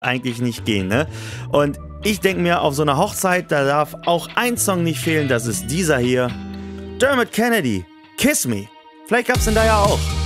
eigentlich nicht gehen, ne? Und ich denke mir, auf so einer Hochzeit, da darf auch ein Song nicht fehlen, das ist dieser hier. Dermot Kennedy, Kiss Me. Vielleicht gab's den da ja auch.